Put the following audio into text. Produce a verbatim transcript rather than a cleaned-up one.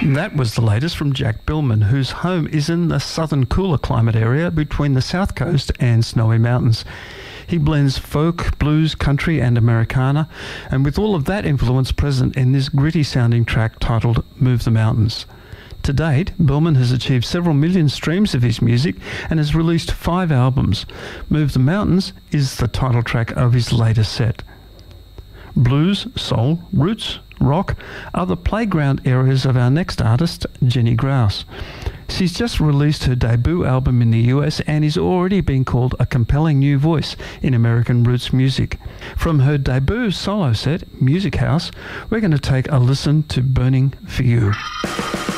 That was the latest from Jack Billman, whose home is in the southern cooler climate area between the south coast and snowy mountains. He blends folk, blues, country and Americana, and with all of that influence present in this gritty sounding track titled Move the Mountains. To date, Billman has achieved several million streams of his music and has released five albums. Move the Mountains is the title track of his latest set. Blues, soul, roots, rock are the playground areas of our next artist, Jenny Grouse. She's just released her debut album in the U S and is already being called a compelling new voice in American roots music. From her debut solo set, Music House, we're going to take a listen to Burning for You.